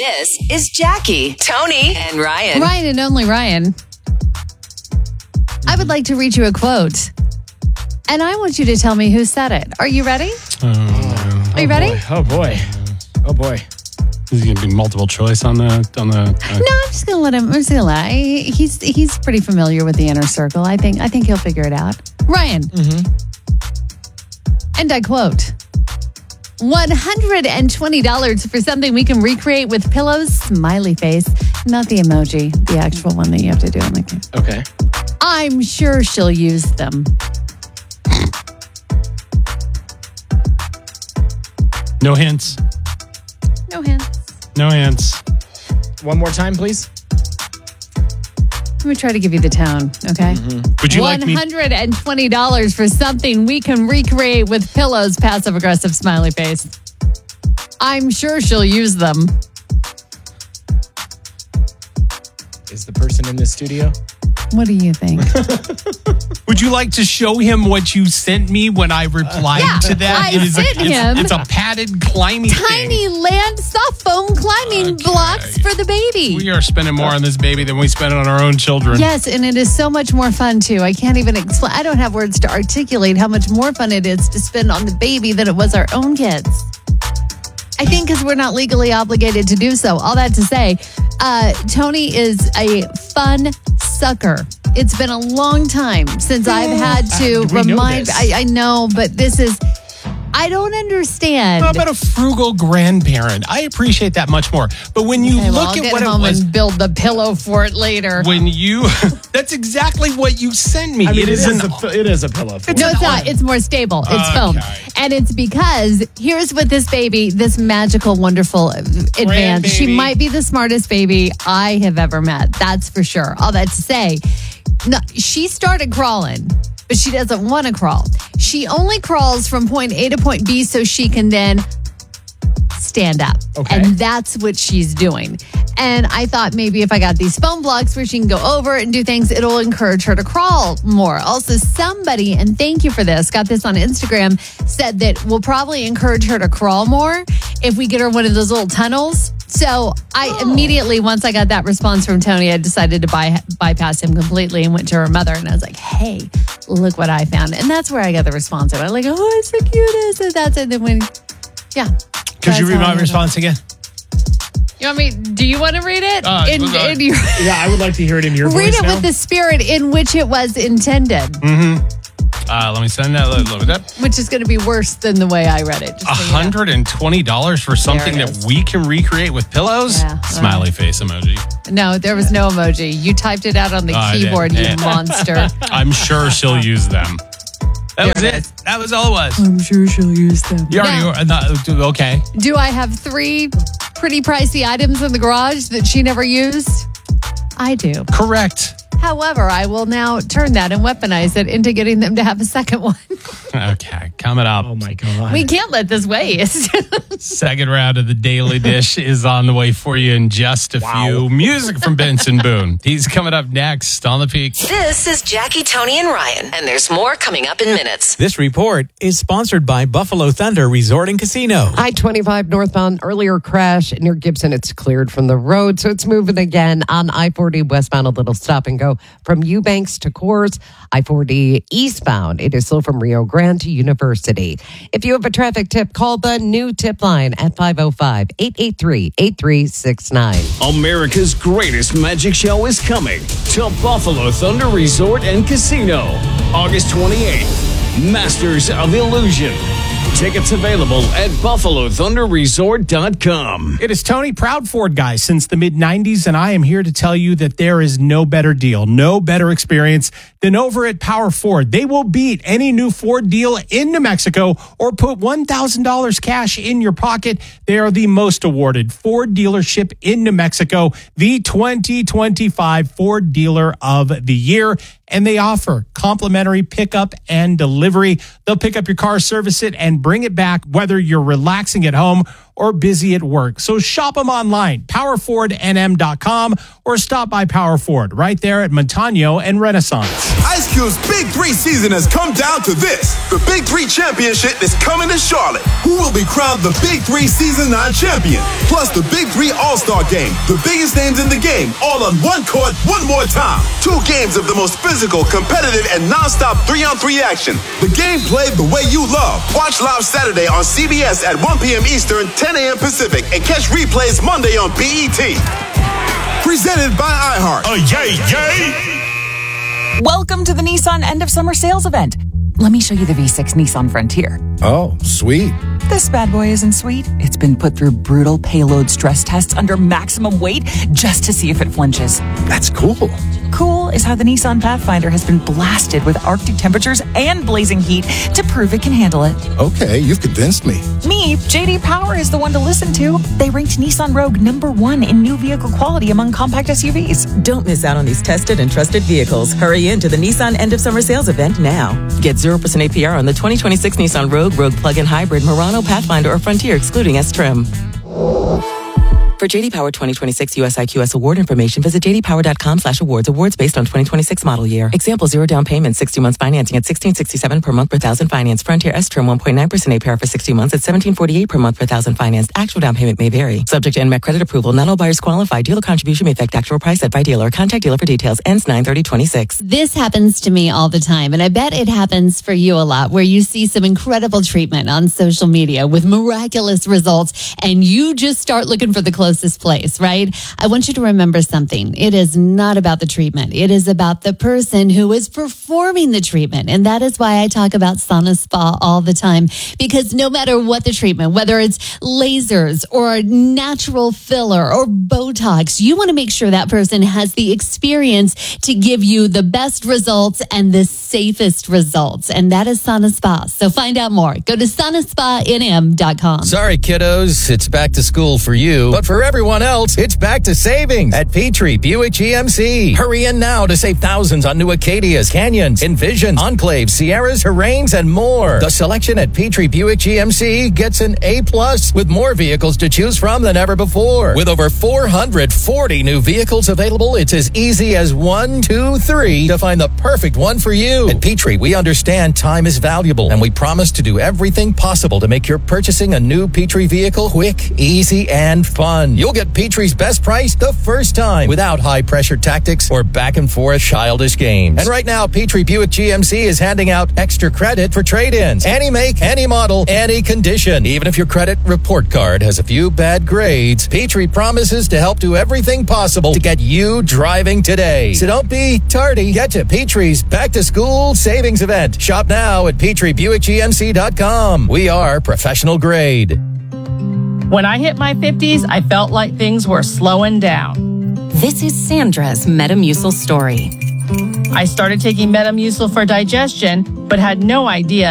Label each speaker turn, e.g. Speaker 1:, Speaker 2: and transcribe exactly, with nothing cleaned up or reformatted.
Speaker 1: This is Jackie, Tony, and Ryan.
Speaker 2: Ryan and only Ryan. I would like to read you a quote. And I want you to tell me who said it. Are you ready?
Speaker 3: Oh,
Speaker 2: Are you ready?
Speaker 3: Boy. Oh, boy. Oh, boy.
Speaker 4: Is it going to be multiple choice on the... on the? Uh...
Speaker 2: No, I'm just going to let him... I'm just going to let him. He's, he's pretty familiar with the inner circle. I think I think he'll figure it out. Ryan.
Speaker 3: Mm-hmm.
Speaker 2: And I quote, one hundred twenty dollars for something we can recreate with pillows, smiley face. Not the emoji, the actual one that you have to do on the camera.
Speaker 3: Okay.
Speaker 2: I'm sure she'll use them.
Speaker 4: No hints.
Speaker 2: No hints.
Speaker 4: No hints.
Speaker 3: One more time, please.
Speaker 2: Let me try to give you the tone, okay?
Speaker 3: Mm-hmm.
Speaker 4: Would you like me...
Speaker 2: one hundred twenty dollars for something we can recreate with pillows, passive-aggressive smiley face. I'm sure she'll use them.
Speaker 3: Is the person in this studio?
Speaker 2: What do you think?
Speaker 4: Would you like to show him what you sent me when I replied
Speaker 2: Yeah,
Speaker 4: to that?
Speaker 2: I
Speaker 4: It is
Speaker 2: sent
Speaker 4: a, it's,
Speaker 2: him
Speaker 4: it's a padded climbing
Speaker 2: Tiny
Speaker 4: thing.
Speaker 2: land soft foam climbing
Speaker 4: Okay.
Speaker 2: blocks for the baby.
Speaker 4: We are spending more on this baby than we spend on our own children.
Speaker 2: Yes, and it is so much more fun, too. I can't even explain. I don't have words to articulate how much more fun it is to spend on the baby than it was our own kids. I think because we're not legally obligated to do so. All that to say, uh, Tony is a fun sucker. It's been a long time since I've had to
Speaker 3: Uh, we know
Speaker 2: remind.
Speaker 3: this.
Speaker 2: I, I know, but this is. I don't understand.
Speaker 4: How about a frugal grandparent? I appreciate that much more. But when you
Speaker 2: Okay, well,
Speaker 4: look
Speaker 2: I'll
Speaker 4: at
Speaker 2: get
Speaker 4: what
Speaker 2: home
Speaker 4: it was,
Speaker 2: and build the pillow for it later.
Speaker 4: when you, that's exactly what you sent me.
Speaker 3: I mean,
Speaker 4: it
Speaker 3: it
Speaker 4: is
Speaker 3: is,
Speaker 4: an,
Speaker 3: a, it is a pillow. For
Speaker 2: No,
Speaker 3: it.
Speaker 2: it's not. It's more stable. It's foam.
Speaker 4: Okay.
Speaker 2: And it's because here's what this baby, this magical, wonderful advance. She
Speaker 4: Grandbaby.
Speaker 2: might be the smartest baby I have ever met. That's for sure. All that to say, no, she started crawling, but she doesn't want to crawl. She only crawls from point A to point B so she can then stand up.
Speaker 3: Okay.
Speaker 2: And that's what she's doing. And I thought maybe if I got these foam blocks where she can go over and do things, it'll encourage her to crawl more. Also, somebody, and thank you for this, got this on Instagram, said that we'll probably encourage her to crawl more if we get her one of those little tunnels. So I
Speaker 3: Oh.
Speaker 2: immediately, once I got that response from Tony, I decided to by, bypass him completely and went to her mother. And I was like, hey, look what I found. And that's where I got the response. I was like, oh, it's the cutest. And that's it. And then when, yeah.
Speaker 4: could you
Speaker 2: That's
Speaker 4: read
Speaker 2: how I
Speaker 4: my
Speaker 2: handle it.
Speaker 4: response again?
Speaker 2: You want me? Do you want to read it?
Speaker 4: Uh,
Speaker 2: in,
Speaker 4: uh,
Speaker 2: in your,
Speaker 3: Yeah, I would like to hear it in your
Speaker 2: read
Speaker 3: voice
Speaker 2: it
Speaker 3: now.
Speaker 2: with the spirit in which it was intended,
Speaker 4: Uh, let me send that. Load it up.
Speaker 2: which is going to be worse than the way I read it. just
Speaker 4: one
Speaker 2: so you know.
Speaker 4: hundred twenty dollars for something
Speaker 2: There it
Speaker 4: that
Speaker 2: is.
Speaker 4: we can recreate with pillows?
Speaker 2: Yeah,
Speaker 4: Smiley
Speaker 2: all
Speaker 4: face emoji.
Speaker 2: No, there was no emoji. You typed it out on the
Speaker 4: I did,
Speaker 2: keyboard, you
Speaker 4: yeah.
Speaker 2: monster.
Speaker 4: I'm sure she'll use them. That was
Speaker 2: There it
Speaker 4: it.
Speaker 2: is.
Speaker 4: That was all it was.
Speaker 2: I'm sure she'll use them.
Speaker 4: You already
Speaker 2: Now,
Speaker 4: uh, not, okay.
Speaker 2: do I have three pretty pricey items in the garage that she never used? I do.
Speaker 4: Correct.
Speaker 2: However, I will now turn that and weaponize it into getting them to have a second one.
Speaker 4: Okay, coming up.
Speaker 3: Oh, my God.
Speaker 2: We can't let this waste.
Speaker 4: Second round of the Daily Dish is on the way for you in just a
Speaker 3: Wow.
Speaker 4: few. Music from Benson Boone. He's coming up next on the Peak.
Speaker 1: This is Jackie, Tony, and Ryan. And there's more coming up in minutes.
Speaker 5: This report is sponsored by Buffalo Thunder Resort and Casino.
Speaker 6: I twenty-five northbound, earlier crash near Gibson. It's cleared from the road, so it's moving again on I forty westbound, a little stop and go from Eubanks to Coors. I forty eastbound, it is slow from Rio Grande to University. If you have a traffic tip, call the new tip line at five oh five, eight eight three, eight three six nine.
Speaker 7: America's greatest magic show is coming to Buffalo Thunder Resort and Casino, August twenty-eighth. Masters of Illusion. Tickets available at buffalo thunder resort dot com.
Speaker 4: It is Tony, proud Ford guy since the mid nineties, and I am here to tell you that there is no better deal, no better experience than over at Power Ford. They will beat any new Ford deal in New Mexico or put one thousand dollars cash in your pocket. They are the most awarded Ford dealership in New Mexico, the twenty twenty-five Ford Dealer of the Year. And they offer complimentary pickup and delivery. They'll pick up your car, service it, and bring it back, whether you're relaxing at home or busy at work. So shop them online, power ford n m dot com, or stop by Power Ford right there at Montano and Renaissance.
Speaker 8: Ice Cube's Big Three season has come down to this. The Big Three Championship is coming to Charlotte. Who will be crowned the Big Three Season nine champion? Plus the Big Three All-Star Game. The biggest names in the game, all on one court, one more time. Two games of the most physical, competitive, and non-stop three-on-three action. The game played the way you love. Watch live Saturday on C B S at one p.m. Eastern, ten a.m. Pacific, and catch replays Monday on B E T. Presented by iHeart.
Speaker 9: Oh, yay, yay!
Speaker 10: Welcome to the Nissan End of Summer Sales Event. Let me show you the V six Nissan Frontier.
Speaker 9: Oh, sweet.
Speaker 10: This bad boy isn't sweet. It's been put through brutal payload stress tests under maximum weight just to see if it flinches.
Speaker 9: That's cool.
Speaker 10: Cool is how the Nissan Pathfinder has been blasted with Arctic temperatures and blazing heat to prove it can handle it.
Speaker 9: Okay, you've convinced me.
Speaker 10: Me, J D Power is the one to listen to. They ranked Nissan Rogue number one in new vehicle quality among compact S U Vs.
Speaker 11: Don't miss out on these tested and trusted vehicles. Hurry into the Nissan End of Summer Sales Event now. Get zero percent A P R on the twenty twenty-six Nissan Rogue, Rogue Plug-in Hybrid, Murano, Pathfinder, or Frontier, excluding S-Trim. For J D Power twenty twenty-six U S I Q S award information, visit j d power dot com slash awards. Awards based on twenty twenty-six model year. Example, zero down payment, sixty months financing at sixteen sixty-seven per month per thousand finance. Frontier S-Trim one point nine percent A P R for sixty months at seventeen forty-eight per month per thousand financed. Actual down payment may vary. Subject to N M E C credit approval. Not all buyers qualify. Dealer contribution may affect actual price set by dealer. Contact dealer for details. Ends nine thirty twenty-six.
Speaker 2: This happens to me all the time, and I bet it happens for you a lot, where you see some incredible treatment on social media with miraculous results, and you just start looking for the closest place, right? I want you to remember something. It is not about the treatment. It is about the person who is performing the treatment. And that is why I talk about Sauna Spa all the time, because no matter what the treatment, whether it's lasers or natural filler or Botox, you want to make sure that person has the experience to give you the best results and the safest results. And that is Sauna Spa. So find out more. Go to sauna spa n m dot com.
Speaker 12: Sorry, kiddos. It's back to school for you. But for everyone else, it's back to savings at Petrie Buick G M C. Hurry in now to save thousands on new Acadias, Canyons, Envisions, Enclaves, Sierras, Terrains, and more. The selection at Petrie Buick G M C gets an A plus with more vehicles to choose from than ever before. With over four hundred forty new vehicles available, it's as easy as one, two, three to find the perfect one for you. At Petrie, we understand time is valuable, and we promise to do everything possible to make your purchasing a new Petrie vehicle quick, easy, and fun. You'll get Petrie's best price the first time without high-pressure tactics or back-and-forth childish games. And right now, Petrie Buick G M C is handing out extra credit for trade-ins. Any make, any model, any condition. Even if your credit report card has a few bad grades, Petrie promises to help do everything possible to get you driving today. So don't be tardy. Get to Petrie's back-to-school savings event. Shop now at petrie buick g m c dot com. We are professional grade.
Speaker 13: When I hit my fifties, I felt like things were slowing down.
Speaker 14: This is Sandra's Metamucil story.
Speaker 13: I started taking Metamucil for digestion, but had no idea